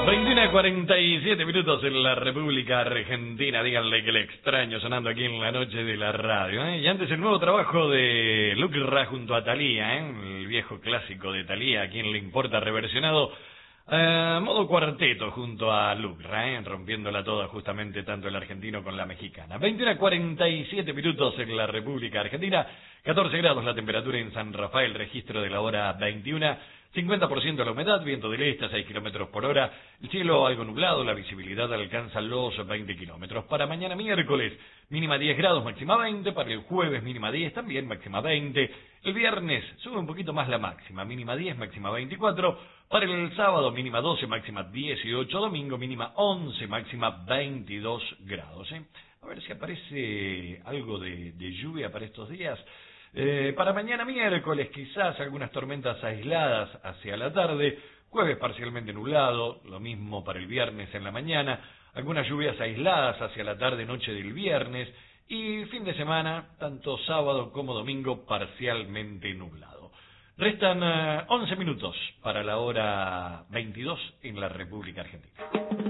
21:47 minutos en la República Argentina. Díganle que le extraño sonando aquí en la noche de la radio, ¿eh? Y antes el nuevo trabajo de Lucra junto a Thalía, ¿eh? El viejo clásico de Thalía, a quien le importa, reversionado modo cuarteto junto a Lucra, ¿eh? Rompiéndola toda justamente tanto el argentino con la mexicana. 21:47 minutos en la República Argentina. 14 grados la temperatura en San Rafael, registro de la hora 21. 50% la humedad, viento del este a 6 kilómetros por hora, el cielo algo nublado, la visibilidad alcanza los 20 kilómetros. Para mañana miércoles, mínima 10 grados, máxima 20, para el jueves mínima 10, también máxima 20, el viernes sube un poquito más la máxima, mínima 10, máxima 24, para el sábado mínima 12, máxima 18, domingo mínima 11, máxima 22 grados. A ver si aparece algo de lluvia para estos días. Para mañana miércoles quizás algunas tormentas aisladas hacia la tarde, jueves parcialmente nublado, lo mismo para el viernes en la mañana, algunas lluvias aisladas hacia la tarde noche del viernes y fin de semana, tanto sábado como domingo parcialmente nublado. Restan 11 minutos para la hora 22 en la República Argentina.